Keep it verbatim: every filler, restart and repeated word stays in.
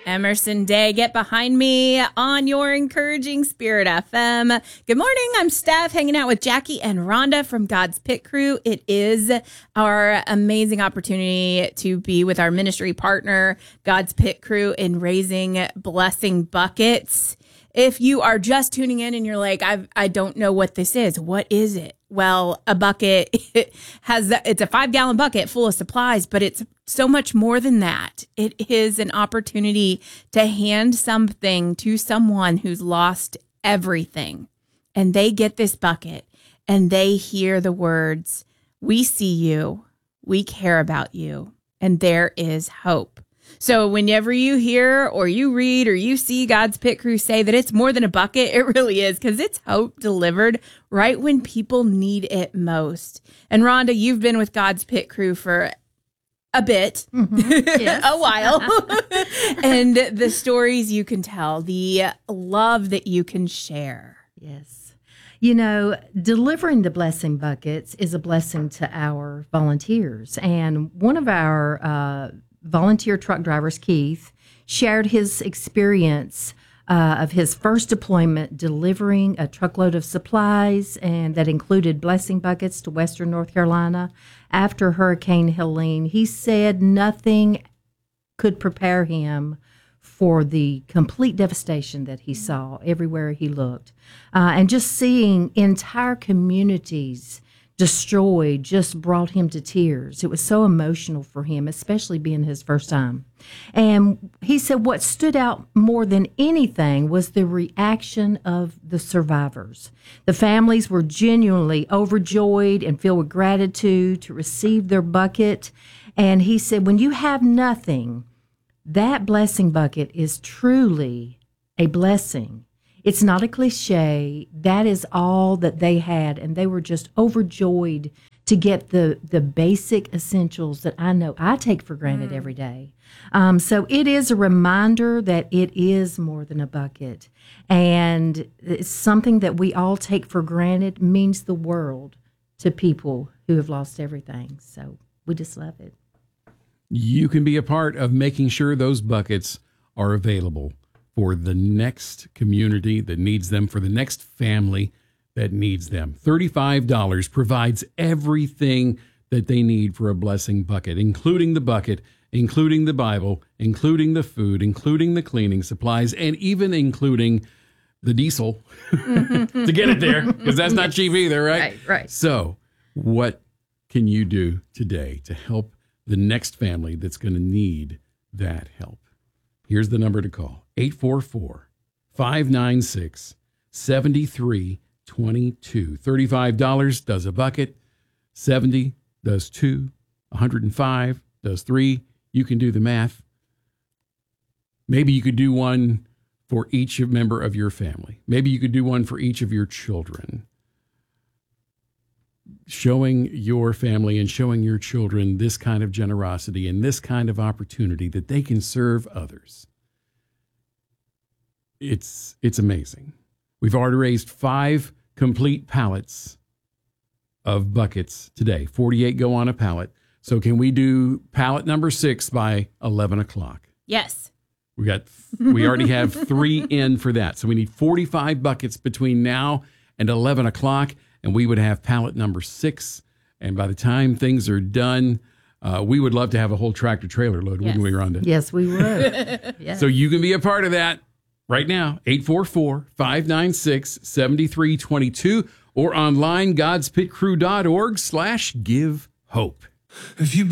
Emerson Day, get behind me on your Encouraging Spirit F M. Good morning. I'm Steph, hanging out with Jackie and Rhonda from God's Pit Crew. It is our amazing opportunity to be with our ministry partner, God's Pit Crew, in raising blessing buckets. If you are just tuning in and you're like, I've, I don't know what this is, what is it? Well, a bucket it has it's a five gallon bucket full of supplies, but it's so much more than that. It is an opportunity to hand something to someone who's lost everything, and they get this bucket and they hear the words, "We see you, we care about you, and there is hope." So whenever you hear or you read or you see God's Pit Crew say that it's more than a bucket, it really is, because it's hope delivered right when people need it most. And Rhonda, you've been with God's Pit Crew for a bit, mm-hmm. Yes. a while, and the stories you can tell, the love that you can share. Yes. You know, delivering the blessing buckets is a blessing to our volunteers. And one of our uh, volunteer truck drivers, Keith, shared his experience uh, of his first deployment delivering a truckload of supplies, and that included blessing buckets to Western North Carolina after Hurricane Helene. He said nothing could prepare him for the complete devastation that he saw everywhere he looked. Uh, and just seeing entire communities destroyed just brought him to tears. It was so emotional for him, especially being his first time. And he said what stood out more than anything was the reaction of the survivors. The families were genuinely overjoyed and filled with gratitude to receive their bucket. And he said, when you have nothing, that blessing bucket is truly a blessing. It's not a cliche. That is all that they had, and they were just overjoyed to get the the basic essentials that I know I take for granted mm. every day. Um, so it is a reminder that it is more than a bucket, and it's something that we all take for granted means the world to people who have lost everything. So we just love it. You can be a part of making sure those buckets are available for the next community that needs them, for the next family that needs them. thirty-five dollars provides everything that they need for a blessing bucket, including the bucket, including the Bible, including the food, including the cleaning supplies, and even including the diesel mm-hmm. to get it there, because that's not cheap either, right? Right, right. So what can you do today to help the next family that's going to need that help? Here's the number to call, eight four four, five nine six, seven three two two. thirty-five dollars does a bucket, seventy does two, one hundred five does three. You can do the math. Maybe you could do one for each member of your family. Maybe you could do one for each of your children. Showing your family and showing your children this kind of generosity and this kind of opportunity that they can serve others. It's it's amazing. We've already raised five complete pallets of buckets today. forty-eight go on a pallet. So can we do pallet number six by eleven o'clock? Yes. We got. We already have three in for that. So we need forty-five buckets between now and eleven o'clock. And we would have pallet number six. And by the time things are done, uh, we would love to have a whole tractor trailer load, yes. wouldn't we, Rhonda? Yes, we would. Yes. So you can be a part of that right now. eight four four, five nine six, seven three two two or online, godspitcrew dot org slash give hope. If you